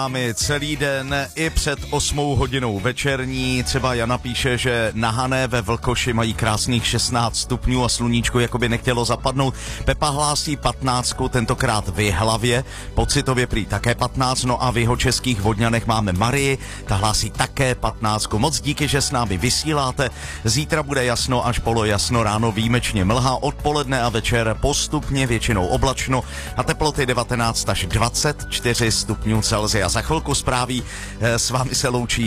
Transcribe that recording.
Máme celý den i před 8 hodinou večerní. Třeba Jana píše, že na Hané ve Vlkoši mají krásných 16 stupňů a sluníčko jakoby nechtělo zapadnout. Pepa hlásí 15, tentokrát v Jihlavě, pocitově prý také 15, no a v jihočeských Vodňanech máme Marii, ta hlásí také 15. Moc díky, že s námi vysíláte. Zítra bude jasno až polojasno, ráno výjimečně mlha, odpoledne a večer postupně většinou oblačno a teploty 19 až 24 stupňů Celsia. Za chvilku zprávy, s vámi se loučí